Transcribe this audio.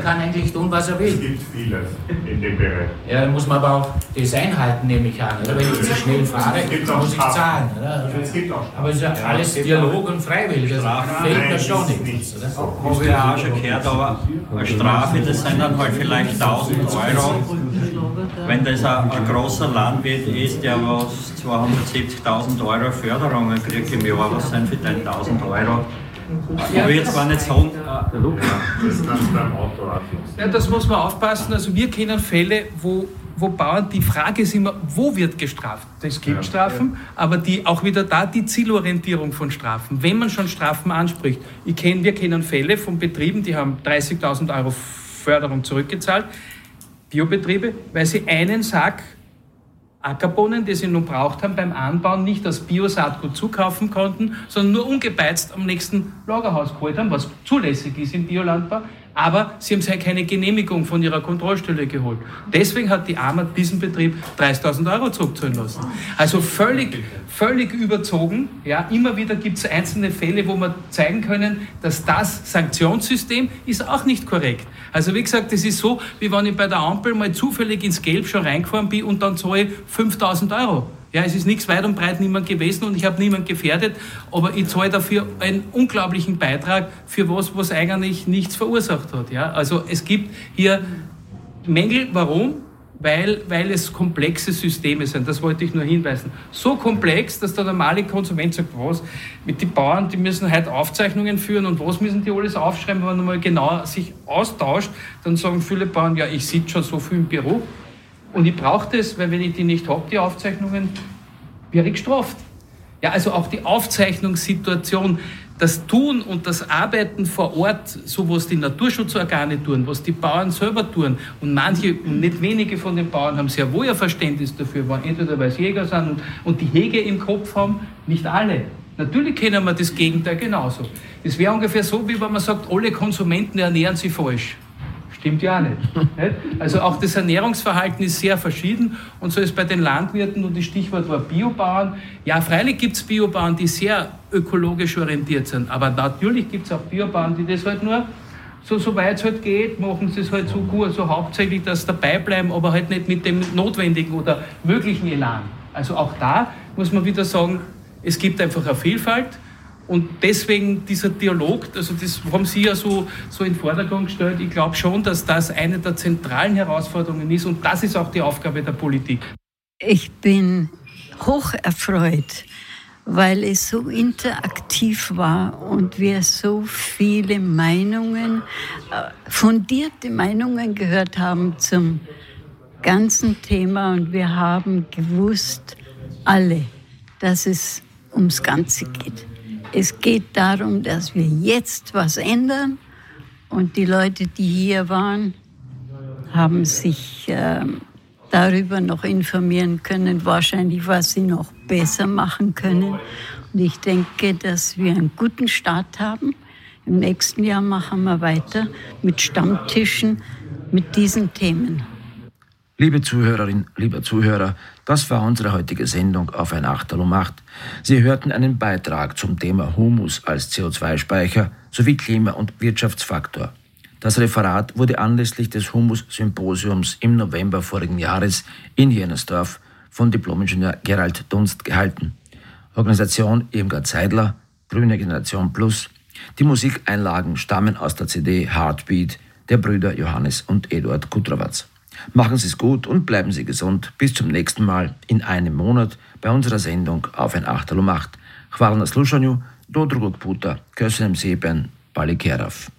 kann eigentlich tun, was er will. Es gibt vieles in dem Bereich. Ja, dann muss man aber auch das einhalten, nehme ich an. Oder? Wenn ich zu schnell fahre, muss ich zahlen. Oder? Aber es ist ja alles Dialog und freiwillig. Also fehlt mir schon nichts. Habe ich auch schon gehört, aber eine Strafe, das sind dann halt vielleicht 1000 Euro. Wenn das ein großer Landwirt ist, der was 270.000 Euro Förderungen kriegt im Jahr, was sind für den 1000 Euro? Ich will jetzt gar nicht sagen. Ja, das muss man aufpassen. Also wir kennen Fälle, wo Bauern, die Frage ist immer, wo wird gestraft? Es gibt Strafen, aber auch wieder da die Zielorientierung von Strafen. Wenn man schon Strafen anspricht, wir kennen Fälle von Betrieben, die haben 30.000 Euro Förderung zurückgezahlt, Biobetriebe, weil sie einen Sack Ackerbohnen, die sie nun braucht haben, beim Anbauen nicht als Biosaatgut zukaufen konnten, sondern nur ungebeizt am nächsten Lagerhaus geholt haben, was zulässig ist im Biolandbau. Aber sie haben sich keine Genehmigung von ihrer Kontrollstelle geholt. Deswegen hat die AMA diesen Betrieb 30.000 Euro zurückzahlen lassen. Also völlig überzogen. Ja, immer wieder gibt es einzelne Fälle, wo wir zeigen können, dass das Sanktionssystem ist auch nicht korrekt. Also wie gesagt, das ist so, wie wenn ich bei der Ampel mal zufällig ins Gelb schon reingefahren bin und dann zahle ich 5.000 Euro. Ja, es ist nichts weit und breit niemand gewesen und ich habe niemanden gefährdet, aber ich zahle dafür einen unglaublichen Beitrag für was eigentlich nichts verursacht hat. Ja? Also es gibt hier Mängel. Warum? Weil es komplexe Systeme sind. Das wollte ich nur hinweisen. So komplex, dass der normale Konsument sagt, was? Mit den Bauern, die müssen heute Aufzeichnungen führen und was müssen die alles aufschreiben, wenn man mal genau sich austauscht, dann sagen viele Bauern, ja, ich sitze schon so viel im Büro. Und ich brauche das, weil wenn ich die nicht habe, die Aufzeichnungen, wäre ich gestraft. Ja, also auch die Aufzeichnungssituation, das Tun und das Arbeiten vor Ort, so was die Naturschutzorgane tun, was die Bauern selber tun. Und manche, nicht wenige von den Bauern haben sehr wohl ein Verständnis dafür, entweder weil sie Jäger sind und die Hege im Kopf haben, nicht alle. Natürlich kennen wir das Gegenteil genauso. Es wäre ungefähr so, wie wenn man sagt, alle Konsumenten ernähren sich falsch. Stimmt ja auch nicht. Also auch das Ernährungsverhalten ist sehr verschieden und so ist bei den Landwirten, und das Stichwort war Biobauern. Ja, freilich gibt es Biobauern, die sehr ökologisch orientiert sind, aber natürlich gibt es auch Biobauern, die das halt nur so weit es halt geht, machen sie es halt so gut, so hauptsächlich, dass sie dabei bleiben, aber halt nicht mit dem notwendigen oder möglichen Elan. Also auch da muss man wieder sagen, es gibt einfach eine Vielfalt. Und deswegen dieser Dialog, also das haben Sie ja so in den Vordergrund gestellt. Ich glaube schon, dass das eine der zentralen Herausforderungen ist und das ist auch die Aufgabe der Politik. Ich bin hoch erfreut, weil es so interaktiv war und wir so viele Meinungen, fundierte Meinungen gehört haben zum ganzen Thema und wir haben gewusst, alle, dass es ums Ganze geht. Es geht darum, dass wir jetzt was ändern und die Leute, die hier waren, haben sich darüber noch informieren können, wahrscheinlich, was sie noch besser machen können. Und ich denke, dass wir einen guten Start haben. Im nächsten Jahr machen wir weiter mit Stammtischen, mit diesen Themen. Liebe Zuhörerin, lieber Zuhörer, das war unsere heutige Sendung auf ein Achterl um 8. Sie hörten einen Beitrag zum Thema Humus als CO2-Speicher sowie Klima- und Wirtschaftsfaktor. Das Referat wurde anlässlich des Humus-Symposiums im November vorigen Jahres in Jennersdorf von Diplomingenieur Gerald Dunst gehalten. Organisation Irmgard Zeidler, Grüne Generation Plus. Die Musikeinlagen stammen aus der CD Heartbeat der Brüder Johannes und Eduard Kutrawatz. Machen Sie es gut und bleiben Sie gesund. Bis zum nächsten Mal in einem Monat bei unserer Sendung auf ein Achterl um 8. Hvala na slušanju, do drugog puta, köszönöm szépen, Pali Kerav.